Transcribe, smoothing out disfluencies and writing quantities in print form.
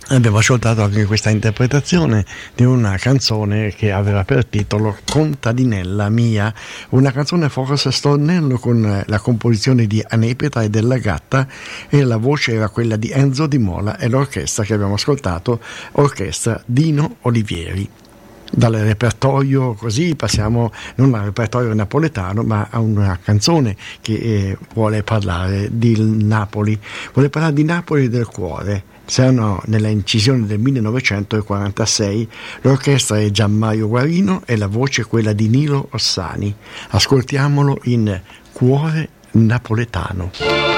Abbiamo ascoltato anche questa interpretazione di una canzone che aveva per titolo Contadinella mia, una canzone forse stornello con la composizione di Anepeta e della Gatta, e la voce era quella di Enzo Di Mola, e l'orchestra che abbiamo ascoltato, orchestra Dino Olivieri. Dal repertorio così passiamo non al repertorio napoletano, ma a una canzone che vuole parlare di Napoli, vuole parlare di Napoli e del cuore. Saranno nella incisione del 1946, l'orchestra è Gianmario Guarino e la voce è quella di Nilo Ossani. Ascoltiamolo in Cuore napoletano.